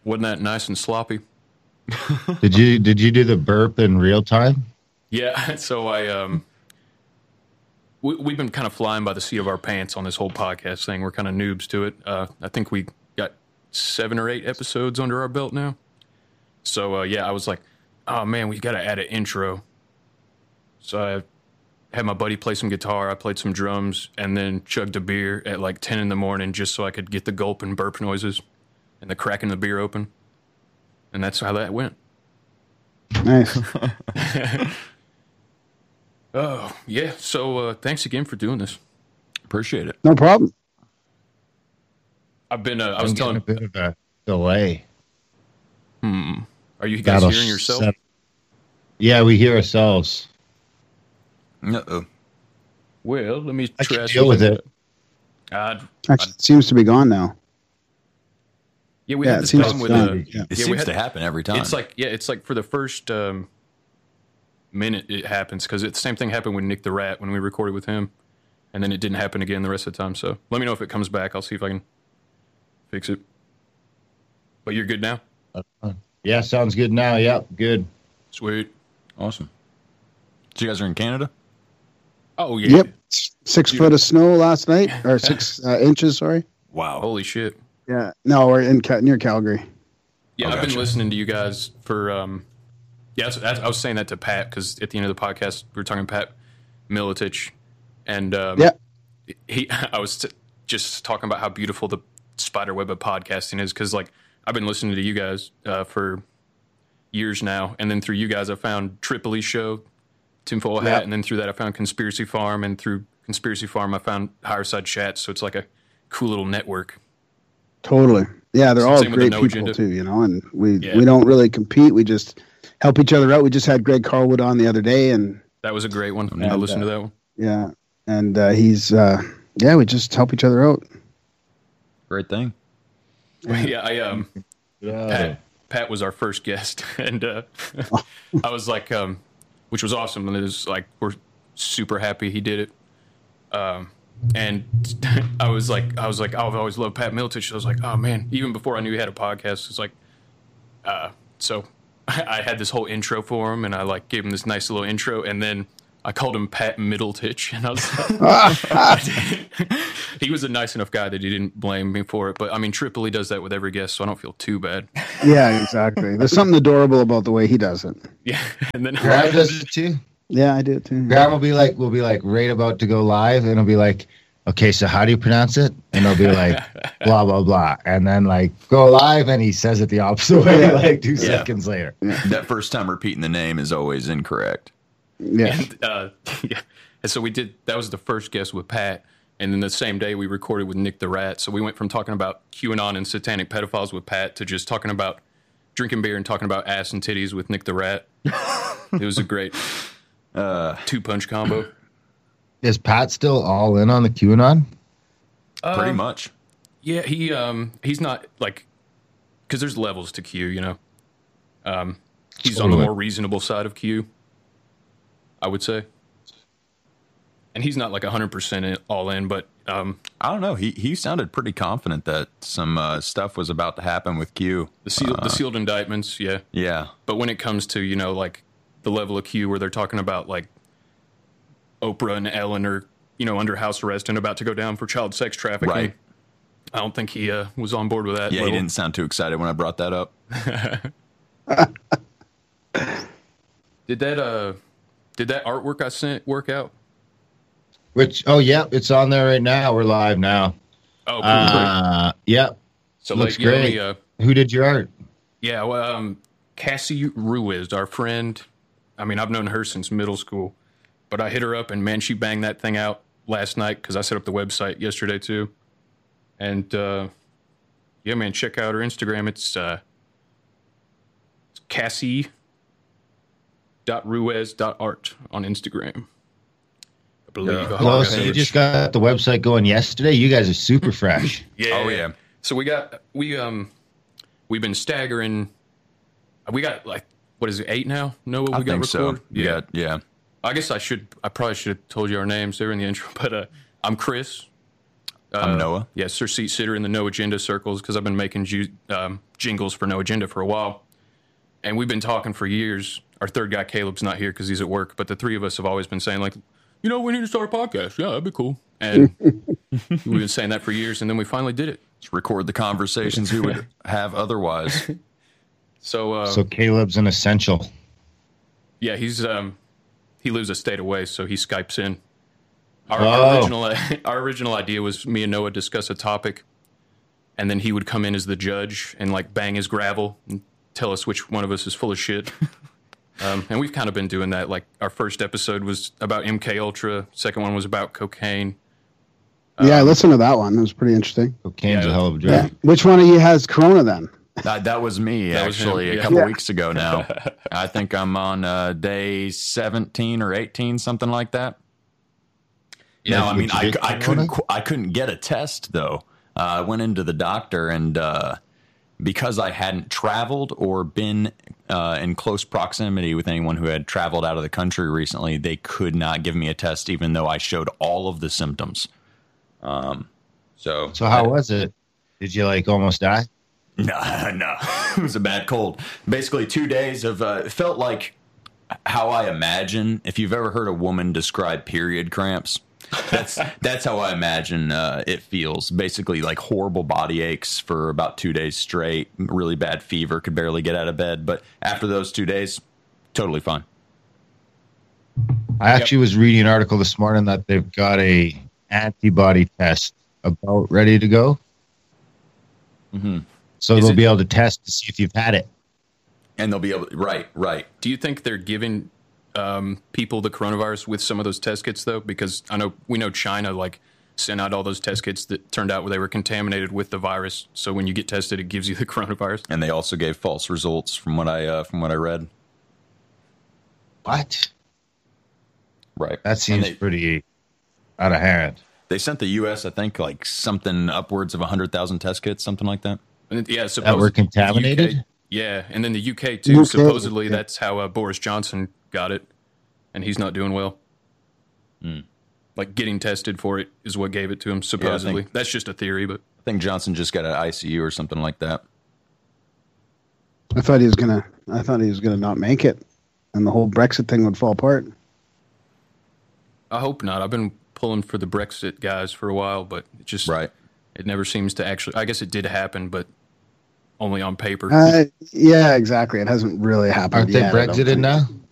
Wasn't that nice and sloppy? Did you do the burp in real time? Yeah. So we've been kind of flying by the seat of our pants on this whole podcast thing. We're kind of noobs to it. I think we got 7 or 8 episodes under our belt now. So I was like, oh man, we got to add an intro. So I had my buddy play some guitar. I played some drums and then chugged a beer at like 10 in the morning just so I could get the gulp and burp noises and the cracking the beer open. And that's how that went. Nice. Oh, yeah. So thanks again for doing this. Appreciate it. No problem. I've been, I was telling a bit of a delay. Are you guys hearing yourself? Yeah, we hear ourselves. Uh-oh. Well, let me I try can deal with it. Actually, it seems to be gone now. Yeah, we Yeah, had it this seems problem with to be. It we seems had- to happen every time. It's like for the first minute it happens because the same thing happened with Nick the Rat when we recorded with him, and then it didn't happen again the rest of the time. So let me know if it comes back. I'll see if I can fix it. But you're good now? Yeah, sounds good now. Yep, good. Sweet. Awesome. So you guys are in Canada? Oh, yeah. Yep. 6 foot of snow last night, or 6 inches, sorry. Wow. Holy shit. Yeah. No, we're in near Calgary. Yeah, Oh, I've been gotcha. listening to you guys for I was saying that to Pat because at the end of the podcast we were talking to Pat Militich, and Yeah. I was just talking about how beautiful the spider web of podcasting is because like I've been listening to you guys for years now, and then through you guys I found Tripoli Show, Tinfoil Hat, Yeah. and then through that I found Conspiracy Farm, and through Conspiracy Farm I found Higher Side Chat. So it's like a cool little network. Totally. Yeah, they're all Same with the great No people Agenda. too, you know, and we Yeah. we don't really compete. We just help each other out. We just had Greg Carlwood on the other day, and That was a great one. I And, listened to that one. yeah, and he's we just help each other out. Great thing. Yeah, Pat was our first guest, and I was like, which was awesome, and it was like we're super happy he did it. And I was like, I've always loved Pat Militich. So I was like, oh man, even before I knew he had a podcast, it's like, so I had this whole intro for him, and I like gave him this nice little intro, and then I called him Pat Middletich, and I was like, he was a nice enough guy that he didn't blame me for it. But I mean, Tripoli does that with every guest, so I don't feel too bad. Yeah, exactly. There's something adorable about the way he does it. Yeah, and then Graham does it too. Yeah, I do it too. Graham will be like right about to go live, and it'll be like, okay, so how do you pronounce it? And it'll be like, blah blah blah, and then like go live, and he says it the opposite way, like 2 seconds later. That first time repeating the name is always incorrect. Yeah. And, yeah. And so we did. That was the first guest with Pat, and then the same day we recorded with Nick the Rat. So we went from talking about QAnon and satanic pedophiles with Pat to just talking about drinking beer and talking about ass and titties with Nick the Rat. It was a great 2-punch combo. Is Pat still all in on the QAnon? Pretty much. Yeah, he's not like because there's levels to Q, you know. He's on the Totally. more reasonable side of Q, I would say. And he's not like 100% all in, but I don't know. He sounded pretty confident that some stuff was about to happen with Q. the sealed indictments, yeah. Yeah. But when it comes to, you know, like the level of Q where they're talking about like Oprah and Ellen are, you know, under house arrest and about to go down for child sex trafficking, Right. I don't think he was on board with that. Yeah, level. he didn't sound too excited when I brought that up. Did that artwork I sent work out? Which it's on there right now. We're live now. Oh, cool. Yep. So looks like, great. let me, Who did your art? yeah, well, Cassie Ruiz, our friend. I mean, I've known her since middle school, but I hit her up and man, she banged that thing out last night because I set up the website yesterday too. And yeah, man, check out her Instagram. It's Cassie.ruiz.art on Instagram. I believe. Oh, so you just got the website going yesterday? You guys are super fresh. Yeah. Oh, yeah. So we've been staggering. We got like, what is it, 8 now? No, we I got think so. recorded? Yeah. I guess I probably should have told you our names. They were in the intro, but I'm Chris. I'm Noah. Yeah, Sir Seat Sitter in the No Agenda circles, because I've been making jingles for No Agenda for a while. And we've been talking for years. Our third guy, Caleb's not here because he's at work, but the three of us have always been saying, like, we need to start a podcast. Yeah, that'd be cool. And we've been saying that for years, and then we finally did it. Let's record the conversations we would have otherwise. So Caleb's an essential. Yeah, he lives a state away, so he Skypes in. Our original idea was me and Noah discuss a topic, and then he would come in as the judge and like bang his gravel and tell us which one of us is full of shit. And we've kind of been doing that. Like our first episode was about MK Ultra, second one was about cocaine. Yeah, I listened to that one. It was pretty interesting. Cocaine's a hell of a drug. Yeah. Which one of you has Corona then? That was me, actually, a couple weeks ago now. I think I'm on day 17 or 18, something like that. Yeah, No, I mean, I couldn't get a test, though. I went into the doctor, and because I hadn't traveled or been in close proximity with anyone who had traveled out of the country recently, they could not give me a test, even though I showed all of the symptoms. So how was it? Did you like almost die? No, it was a bad cold. Basically, 2 days of it felt like how I imagine if you've ever heard a woman describe period cramps. That's how I imagine it feels. Basically, like horrible body aches for about 2 days straight, really bad fever, could barely get out of bed. But after those 2 days, totally fine. I actually was reading an article this morning that they've got a antibody test about ready to go. Mm-hmm. So they'll be able to test to see if you've had it. And they'll be able to, right. Do you think they're giving people the coronavirus with some of those test kits, though? Because we know China like sent out all those test kits that turned out they were contaminated with the virus. So when you get tested, it gives you the coronavirus. And they also gave false results from what I read. What? Right. That seems pretty out of hand. They sent the U.S., I think, like something upwards of 100,000 test kits, something like that. Yeah, that were contaminated. Yeah, and then the UK too. Supposedly, that's how Boris Johnson got it, and he's not doing well. Like getting tested for it is what gave it to him. Supposedly, that's just a theory, but I think Johnson just got an ICU or something like that. I thought he was gonna not make it, and the whole Brexit thing would fall apart. I hope not. I've been pulling for the Brexit guys for a while, but it just it never seems to actually. I guess it did happen, but only on paper. Yeah, exactly. It hasn't really happened. Aren't they Brexited now?